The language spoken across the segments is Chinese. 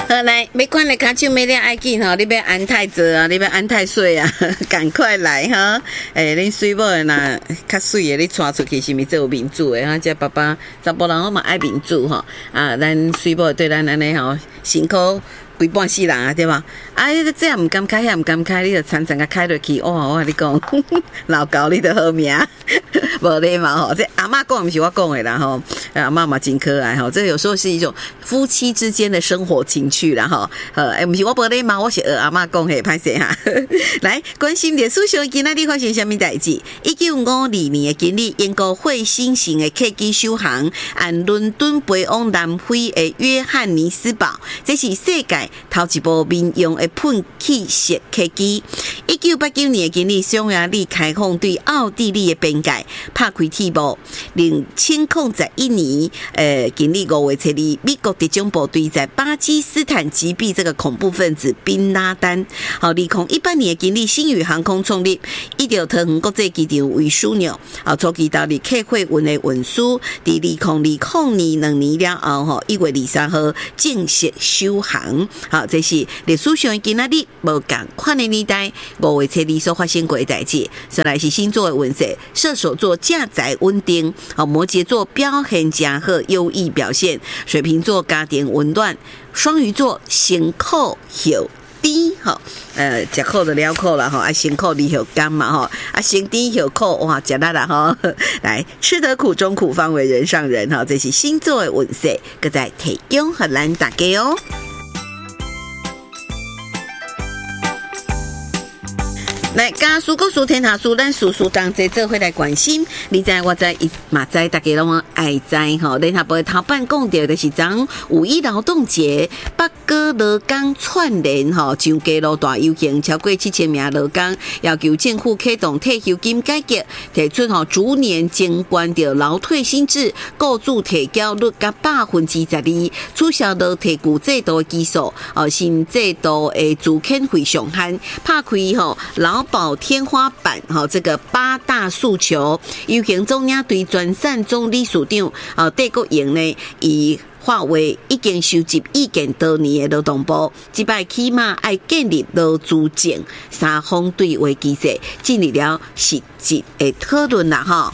好来，要看的脚手没了爱紧吼，你要安太座啊，你要安太水啊，赶快来哈！恁水某的若较水的，你带出去是咪做民主的哈？这爸爸查甫人我嘛爱民主吼啊，咱水某对咱安尼吼辛苦。规半世人啊，对吧？啊，你这样唔敢开，唔敢开，你就常常个开落去。哇，我跟你讲，老高你的好命，无礼貌吼。这阿嬷讲不是我讲的啦吼，阿嬷嘛真可爱吼。这有时候是一种夫妻之间的生活情趣啦吼。不是我无礼貌，我是阿嬷讲的，歹势哈。来关心历史上今仔日发生什么代志？1952年的今日，英国彗星型的客机首航，按伦敦飞往南非的约翰尼斯堡，这是世界头一部民用的喷气式客机。1989年的今日，匈牙利开放对奥地利的边界，拍开铁幕。2001年，今日5月7日，美国特种部队在巴基斯坦击毙这个恐怖分子宾拉丹。好，2018年的今日，星宇航空创立，依照桃园国际机场为枢纽，初期到日客货运的运输，在2020年2年了后，1月23号正式首航。好，这是历史上今仔日无同款的年代5月7日所发生过的代志。再来是星座的运势，射手座家财稳定，摩羯座表现佳好，优异表现；水瓶座家庭温暖，双鱼座辛苦后甜吼，食苦就了苦了吼，啊辛苦离后甘嘛吼，啊先甜后苦哇，食力啦吼。来，吃得苦中苦，方为人上人哈，这是星座的运势，搁在提供给咱大家哦。来，家书国书天下书，咱事事当这做伙来关心。你知我知，嘛知，大家拢爱知吼。联合报头版讲到的是讲5.1劳动节，北高劳工串联吼，上街路大游行，超过7000名劳工要求政府启动退休金改革，提出吼逐年监管着劳退新制，雇主提交率达12%，取消劳退旧制度的基础，新制度的自遣费上限，拍开吼劳保天花板，这个8大诉求，游行中央对全省总理事长戴国营呢，以化为已经收集意见多年的劳动部，这摆起码要建立劳资政三方对话机制，进入了实质的讨论啦哈。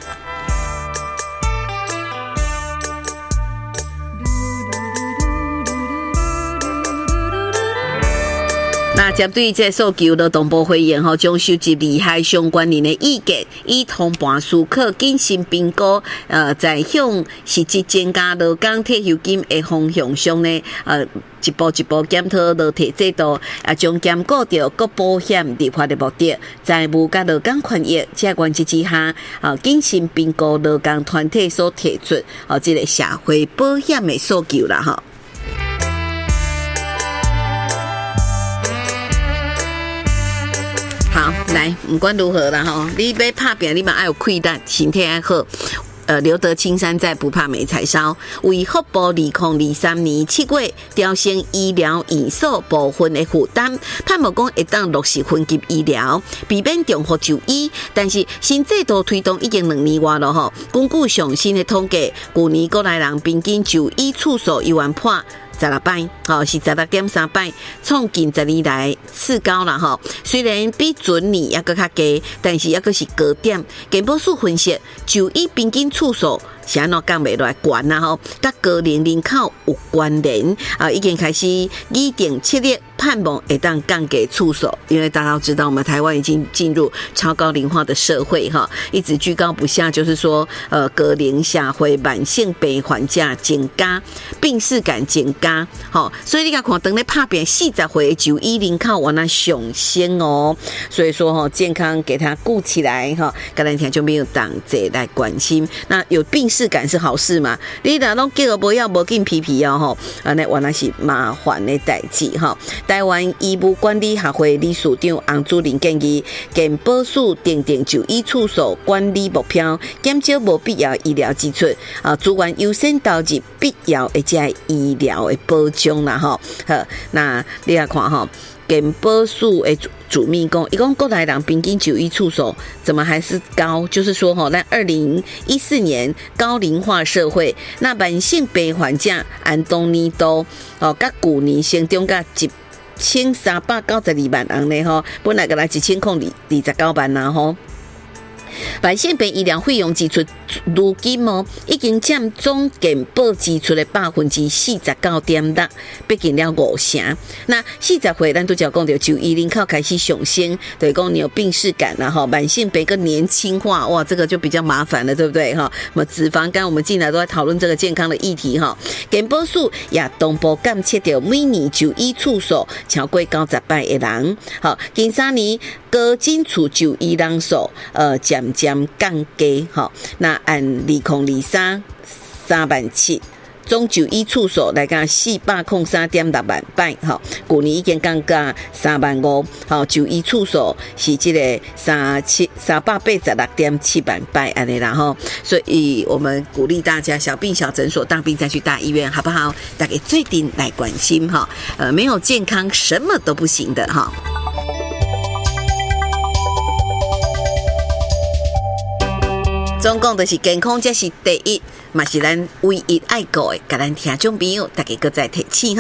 那针对这诉求，劳动部回应将收集利害相关人的意见，以通盘思考、谨慎评估，在向实质增加劳工退休金的方向上呢，一步一步检讨劳退制度，将兼顾到各保险立法的目的，财务甲劳工权益这原则之下，谨慎评估劳工团体所提出这个社会保险的诉求啦哈。好，来，不管如何啦哈，你要拍拼，你嘛要有气力，身体要好。留得青山在，不怕没柴烧。为福部2023年7月调升医疗院所部分的负担，盼望讲会当落实分级医疗，避免重复就医。但是新制度推动已经2年多了吼，根据上新的统计，去年国内人平均就医次数1万破16摆，是16.3摆，创近10年来次高啦吼。虽然比前年还搁较低，但是还搁是高点。健保署分析，就医平均次数是安怎降袂落来悬啦吼，甲高龄人口有关联已经开始拟定策略，盼望会当降低次数。因为大家都知道，我们台湾已经进入超高龄化的社会哈，一直居高不下，就是说高龄社会慢性病患者增加，病识感增加，所以你看当咧拍拼40岁就医人口往那上升哦，所以说健康给它顾起来哈，跟咱听就没有党者来关心。那有病识感是好事嘛？你若拢叫无要无紧皮皮哦吼，那原来是麻烦的代志哈。台湾医务管理学会理事长洪主任建议，健保署订定就医次数管理目标，减少无必要医疗支出资源优先投入必要的这医疗的保障啦吼。好，那你来看吼。 健保署的主秘讲，伊讲国内人平均就医处所怎么还是高？就是说那2014年高龄化社会，那慢性病患者安东尼都甲去年成长甲1392万人呢本来个来1029万啦慢性病医疗费用支出如今已经占总健保支出的49.6%，逼近了50%。那40岁咱都讲到就医人口开始上升，对讲你有病识感啦慢性病跟年轻化，哇，这个就比较麻烦了，对不对脂肪肝，我们进来都在讨论这个健康的议题健保署也同步监测到每年就医处所超过90万的人。近3年高诊处就医人数渐渐降低那按2023 37000总就医处所来讲403.6万摆去年已经降到35000就医处所是这个386.7万摆安尼啦所以我们鼓励大家小病小诊所，大病再去大医院，好不好？大家最近来关心没有健康什么都不行的总共就是健康才是第一，嘛是咱唯一爱顾的，甲咱听众朋友大家搁再提醒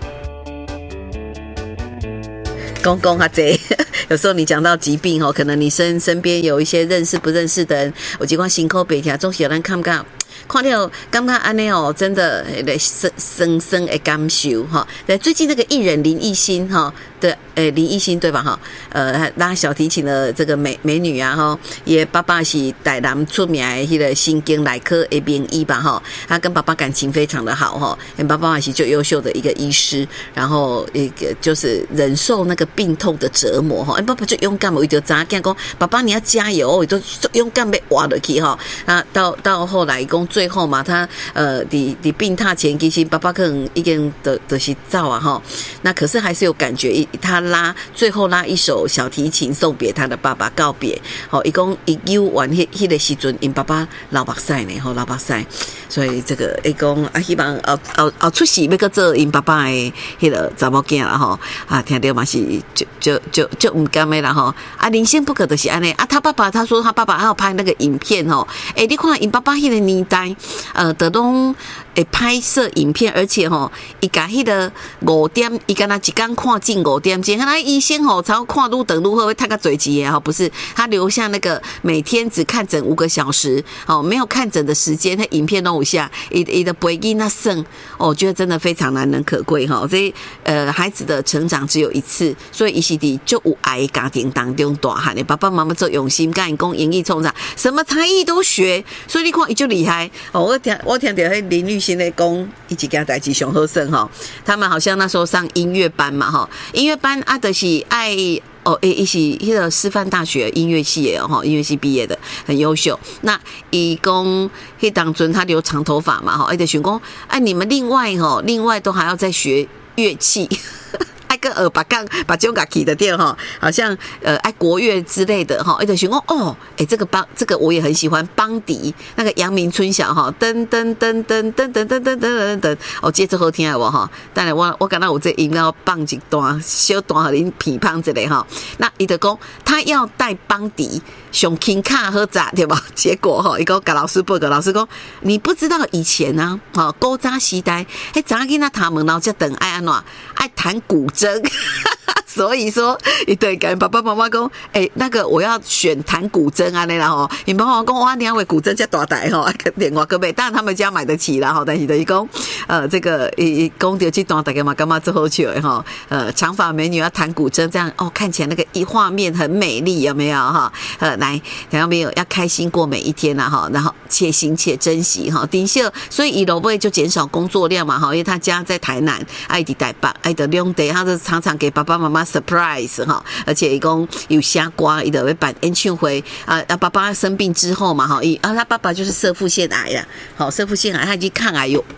讲较济，有时候你讲到疾病可能你身边有一些认识不认识的人，有一寡辛苦白听，总是有人看到感觉安尼真的深深的感受最近那个艺人林艺兴对林艺兴对吧拉小提琴的这个美女啊也爸爸是台南出名的那个神经内科的名医吧他跟爸爸感情非常的好爸爸也是最优秀的一个医师，然后一个就是忍受那个病痛的折磨爸爸就勇敢嘛，为着早讲爸爸你要加油就勇敢要活下去到后来讲最后嘛，他的病榻前其实爸爸可能已经就是走那可是还是有感觉他最后拉一首小提琴送别他的爸爸告别他说他救完那个时候因爸爸老目屎呢老目屎，所以这个他说希望后出世要去做因爸爸的那个查某囝啦听到嘛是就不甘的啦人生不可就是这样他爸爸他说他爸爸还要拍那个影片你看因爸爸那个年代的拢会拍摄影片，而且他把那个5点他跟他一天看进5点钟，他医生才看愈长愈好会看到嘴急不是，他留下那个每天只看诊5个小时没有看诊的时间，他影片都有下他的陪囡仔耍我觉得真的非常难能可贵这孩子的成长只有一次，所以他是在很有爱的家庭当中大汉的，爸爸妈妈做用心跟他说英语冲啥什么才艺都学，所以你看他就厉害我听到林玉兴在讲一起给他代志上好耍他们好像那时候上音乐班嘛音乐班就是爱他是那个师范大学音乐系的音乐系毕业的，很优秀。那他说那当中他留长头发嘛他就想说你们另外都还要再学乐器跟把这种起的店好像爱国乐之类的他就想说这个我也很喜欢邦迪那个阳明春晓噔噔噔噔噔噔噔噔噔噔接着好听的当然我感觉有这音要放一段小段给你批判这类那他就说他要带邦迪上轻卡喝茶对吧？结果他说跟老师报告，老师说你不知道以前啊古早时代那早囡仔他们然后才等爱爱弹古筝所以说你对跟爸爸妈妈说那个我要选弹古筝啊那啦你爸爸妈妈说哇你要为古筝这大台电话各位当然他们家买得起啦但是就是说这个讲到这段大家嘛干嘛最好笑的长发美女要弹古筝这样看起来那个画面很美丽有没有来听到没有要开心过每一天啦然后且行且珍惜的确所以他就就减少工作量嘛因为他家在台南爱在台北爱的两地他就常常给爸爸妈妈 surprise 而且他说有写歌他就会办演唱会爸爸生病之后嘛他爸爸就是射腹腺癌啦射腹腺癌他已经抗癌有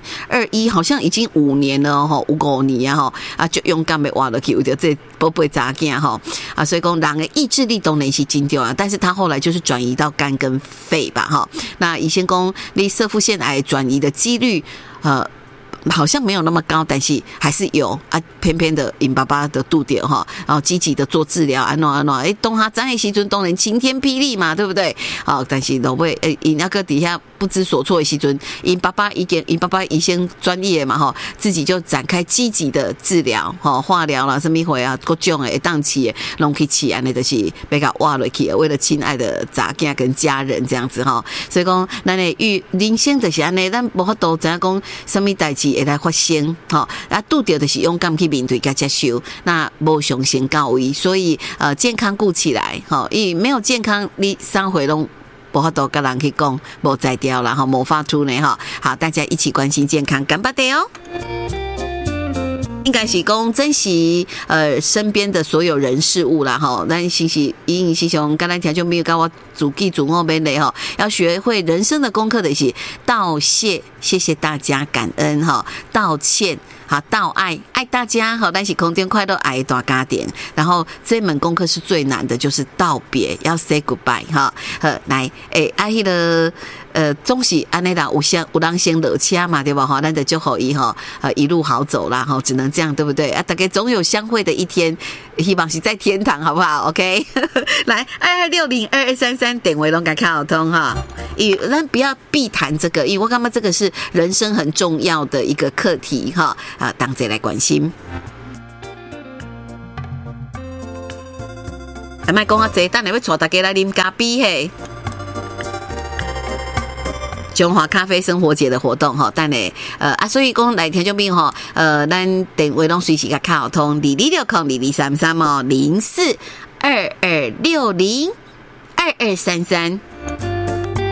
2021好像已经5年了有5年就勇敢的活下去有着这宝贝查囝所以说人的意志力当然是很重要但是他后来就是转移到肝跟肺吧那以前说你射腹腺癌转移的几率好像没有那么高，但是还是有啊。偏偏的因爸爸的拄着哈，然后积极的做治疗，安怎，当他知的时阵当然晴天霹雳嘛，对不对？好，但是落尾因那个底下不知所措的时阵，因爸爸医生专业嘛哈，自己就展开积极的治疗，哈，化疗啦，什么会啊，各种的当期的拢去起安尼就是被他挖落去，为了亲爱的杂囝跟家人这样子哈，所以讲咱的人生就是安尼，咱无法度知影讲什么代志会来发生，哈，啊拄着就是勇敢去面对甲接受，那无上升到位，所以健康顾起来，哈，因为没有健康，你三回拢无法度跟人去讲，无在掉啦，哈，无法出呢，哈，好，大家一起关心健康，干巴得哦。应该是讲珍惜身边的所有人事物啦哈，咱是像刚才听就没有跟我主记主我们嘞哈，要学会人生的功课的是道谢，谢谢大家，感恩哈，道歉。好，道爱大家好，但是空间快乐爱大家庭。然后这门功课是最难的，就是道别，要 say goodbye 哈。来，迄个总是安尼啦，有人先落车嘛，对吧？哈，咱就祝福伊哈，一路好走啦，哈，只能这样，对不对？啊，大家总有相会的一天，希望是在天堂，好不好 ？OK， 来22602233电话拢该开好通哈。咱不要避谈这个，因为我感觉这个是人生很重要的一个课题哈。当者来关心。莫讲啊，这等下要带大家来啉咖啡嘿。中华咖啡生活节的活动哈，等下所以讲来听众朋友哈，咱电话拢随时甲开好通，22602233哦，0422602233。